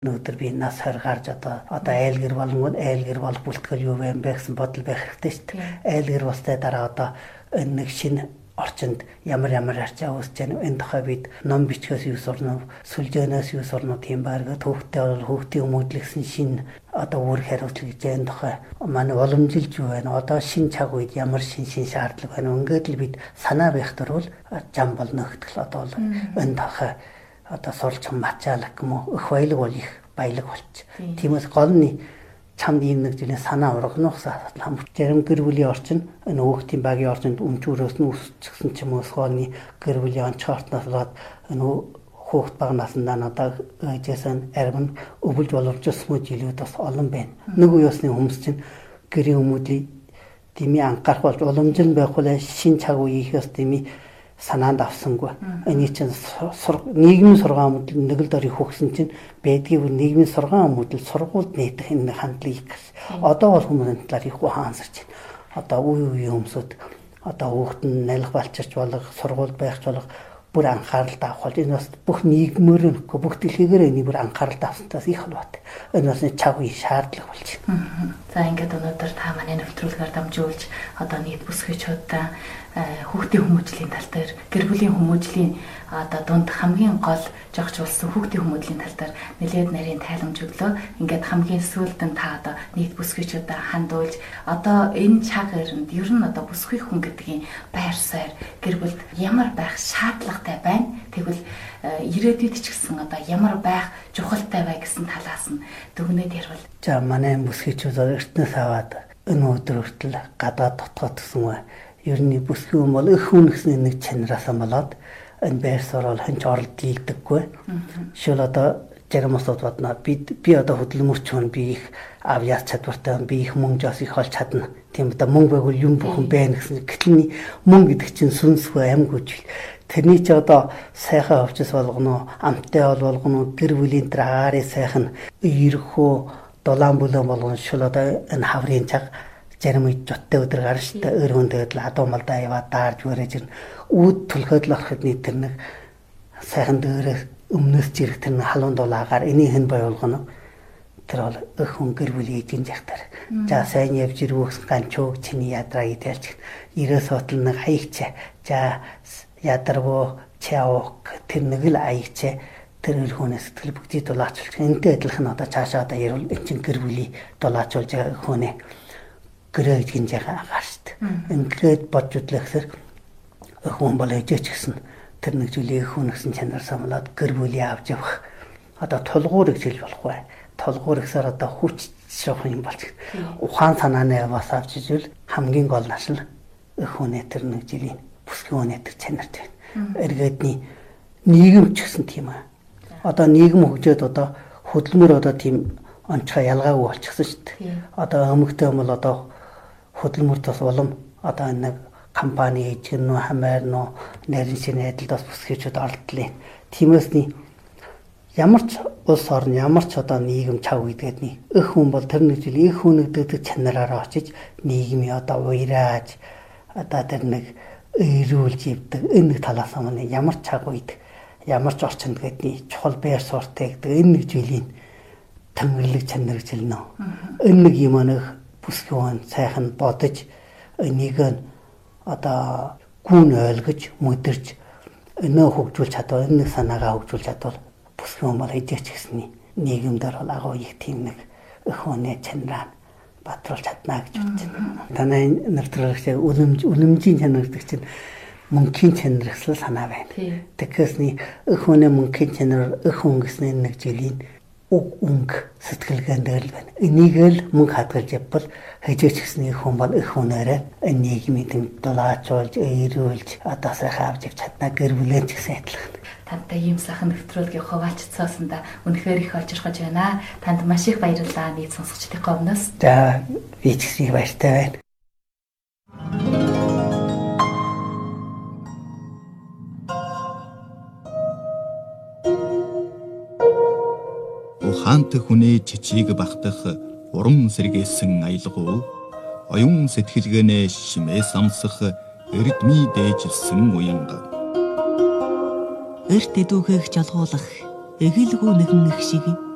Өнөөдөр би нас 20 гарч одоо айл гэр болонгод айл гэр бол бүлтгэл юу вэ гэсэн бодол байх хэрэгтэй шүү дээ. Айл гэр болстой дараа одоо нэг шинэ орчинд ямар арчаа үүсэж байна. Энэ тухай бид ном бичгээс юу сурна, сүлжээнээс юу сурна тийм байрга төвхтэй бол хүүхдийн хүмүүжлэгсэн шинэ үүрэг хариуцлага гэж энэ тухай манай уламжилж юу байна. Шинэ цаг үед ямар шинэ шаардлага байна. Ингээд л бид санаа байх дөрвөл зам бол нөхтөл бол энэ тухай сурч мачаалах юм уу их баялаг бол их баялаг болч. Тиймээс гол нь чамд ийм нэг зүйлийн санаа ургахнаас хамт зарим гэр бүлийн орчин энэ хүүхдийн багийн орчинд өмчүүрөөс нь үсчихсэн ч юм уу суулны гэр бүлийн онцгойтноос болоод энэ хүүхд бага насндаа ээжээсэн арим өвлж боломжсмоо жилүүд бас олон байна. Нэг үеосны хүмүүс чинь гэрийн хүмүүдийг дими анхаарах болж уламжлал байхгүй л шин цаг үеийнхээс дими санаанд авсангүй. Энэ чинь нийгмийн сургаан мөдөл нэг л дөрөв хөгсөн чинь байдгийг нийгмийн сургаан мөдөл сургуульд нээдэх энэ хандлагыг одоо бол хүмүүс энэ талаар их хаансарч байна. Үе хүмүүсд хүүхд нь нэлэх балчирч болох сургуульд байх болох бүр анхаарал авах бол энэ бас бүх нийгмээр нөхгүй бүх дэлхийгээр энэ бүр анхаарал авсантаас их холбоотой. Энэ бас цаг үеийн шаардлага болж байна. За ингээд өнөөдөр та манай нэвтрүүлгээр дамжуулж нийт бүсгүйчүүдээ хүүхдийн хүмүүжлийн тал дээр гэр бүлийн хүмүүжлийн дунд хамгийн гол жогчулсан хүүхдийн хүмүүжлийн тал дээр нэлээд нарийн тайламж өглөө. Ингээд хамгийн сүүлдэн та нийт бүсгүйчүүдэд хандуулж энэ цаг үеинд ер нь бүсгүй хүн гэдгийн байр суурь гэр бүлд ямар байх шаардлагатай байна. Тэгвэл ирээдүйд ч гэсэн ямар байх чухалтай бай гэсэн талаас нь дүгнээд ярил. За манай бүсгүйчүүд эртнээс аваад энэ өдөр хүртэл гадаад дотоод гэсэн бай. Ер нь бүсгүй хүн бол их хүн гэсэн нэг чанараасаа болоод энэ байр суурь бол хэнч оролд дийлдэггүй. Шил зарим усуд бодно би хөдөлмөрч хүн би их авьяас чадвартай би их мөнгө жос их олж чадна. Тийм мөнгө байгуул юм бүхэн байна гэсэн. Гэтэл мөнгө гэдэг чинь сүнсгүй амьгүйж. Тэрний ч сайхан өвчс болгоно, амттай болгоно, гэр бүлийн драари сайхан ирхөө дулаан бүлэн болгоно шил энэ хаврын цаг зарим үед жоттой өдөр гарна шүү дээ. Өр хөндөд л адуу малдаа яваад даарж өрөөж ирнэ. Үүд түлхөөд л ороход тэр нэг сайхан дээрээ өмнөөс жирэх тэр нэг халуун дулаагаар энийг хэн байгуулгоно. Тэр бол их хүн гэр бүлийн эдийн захтар. За сайн явж ирвүүс ганчууг чиний ядраа идэлж. Ирээс хотл нэг хаягч. За ядарвуу чаавк тэр нэг л аягч. Тэр өр хүнээс сэтгэл бүгдийг дулаачулж. Энтэй адилхан цаашаа ярил энэ чин гэр бүлийн дулаачулж байгаа хүнээ. Гэрээ гинж байгаа шүү дээ. Ингээд бодж үтлэхсэр хүн бол ээжээч гэсэн тэр нэг зүйлийг хүн гэсэн чанар самлаад гэр бүлийг авч явах. Тулгуур гэж хэлж болох бай. Тулгуур гэсээр хүч шох юм болж. Ухаан санааны бас авч ижил хамгийн гол нашил хүнээ тэр нэг жилийн бүсгүй хүнээ тэр чанарт байна. Эргээдний нийгэм ч гэсэн тийм аа. Нийгэм хөгжөөд хөдөлмөр тийм онцгой ялгаагүй болчихсон шүү дээ. Өмгтэй юм бол хөдөлмөрт бас улам нэг компани эжгэн нөө хамаар нөө нарийн шинэ адилд бас бүсгүйчүүд оролдлоо. Тиймээс ямар ч улс орн ямар ч нийгэм чав гэдгээд их хүн бол тэр нэг жил их хүнэгддэг чанараараа очиж нийгмийн уйрааж тэр нэг эрүүлж ивдэг энэ нэг талаас нь ямар ч цаг үед ямар ч орчинд гэдний чухал байр суурьтай гэдэг энэ нэг жилийн тэмдэглэг чанар гэж хэлнэ. Энэ нэг юм бүсгүй сайхан бодож энийг гүн ойлгож мэдэрч өнөө хөгжүүлж чадвал энэ санаагаа хөгжүүлж чадвал бүсгүй бол ээжээч гэсэн нийгэмдэр бол агуу их тийм нэг өхөнэ чанараа батруулж чадна гэж бодож байна. Танай нэвтрүүлэгч үлэмжийн чанар гэдэг чинь мөнхийн чанар гэсэн санаа байна. Тэгэхээр өхөнэ мөнхийн чанар өх хүн гэсэн нэг жилийн өнгө сэтгэлгээнд л байна. Энийг л мөнгө хадгалж явбал хажууч гэсний хүн бол их хүнээрээ нийгмийн дулаачуулж, эрүүлж, сайхан авч явж чадна гэр бүлэн ч гэсэн адилхан. Тантай ийм сайхан нэвтрүүлгийн хуваалцсаасанда үнэхээр их олжирхож байна. Танд маш их баярлалаа нийт сонсогчдын өмнөөс. За би ч гэсэн баяртай байна. Ухаант хүнээ чичиг багтах уран сэргээсэн аялгау оюун сэтгэлгээнээ шимээс амсах эрдмий дээжилсэн уянга эрт эдүүхийг жалгуулах эгэлгүй нэгэн их шиг